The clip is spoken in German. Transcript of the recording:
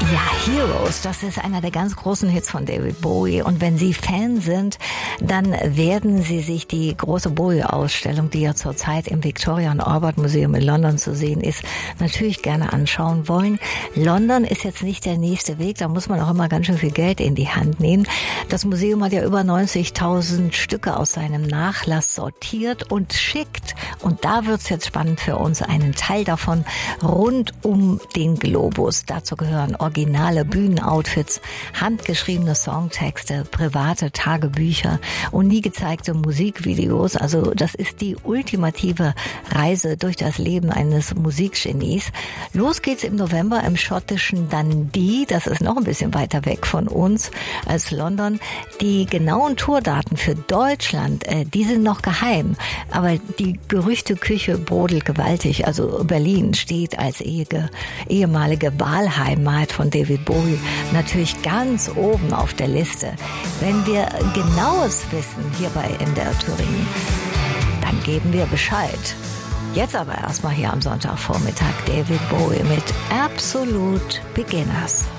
Ja, Heroes, das ist einer der ganz großen Hits von David Bowie. Und wenn Sie Fan sind, dann werden Sie sich die große Bowie-Ausstellung, die ja zurzeit im Victoria and Albert Museum in London zu sehen ist, natürlich gerne anschauen wollen. London ist jetzt nicht der nächste Weg, da muss man auch immer ganz schön viel Geld in die Hand nehmen. Das Museum hat ja über 90.000 Stücke aus seinem Nachlass sortiert und schickt, und da wird's jetzt spannend für uns, einen Teil davon rund um den Globus. Dazu gehören originale Bühnenoutfits, handgeschriebene Songtexte, private Tagebücher und nie gezeigte Musikvideos. Also das ist die ultimative Reise durch das Leben eines Musikgenies. Los geht's im November im schottischen Dundee. Das ist noch ein bisschen weiter weg von uns als London. Die genauen Tourdaten für Deutschland, die sind noch geheim. Aber die Gerüchteküche brodelt gewaltig. Also Berlin steht als ehemalige Wahlheimat von David Bowie natürlich ganz oben auf der Liste. Wenn wir Genaues wissen hier bei MDR Thüringen, dann geben wir Bescheid. Jetzt aber erstmal hier am Sonntagvormittag David Bowie mit Absolute Beginners.